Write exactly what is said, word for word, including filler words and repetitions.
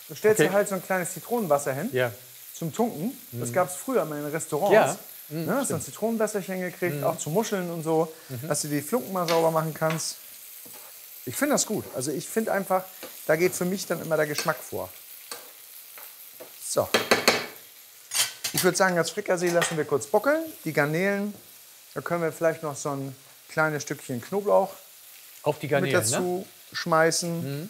Du stellst Okay. dir halt so ein kleines Zitronenwasser hin Ja. zum Tunken. Das gab es früher mal in Restaurants. Ja. Ne, hast du ein Zitronenwässerchen gekriegt, auch zu Muscheln und so, dass du die Flunken mal sauber machen kannst. Ich finde das gut. Also ich finde einfach, da geht für mich dann immer der Geschmack vor. So. Ich würde sagen, das Frikassee lassen wir kurz bockeln. Die Garnelen, da können wir vielleicht noch so ein kleines Stückchen Knoblauch Auf die mit Garnelen, ne? dazu schmeißen.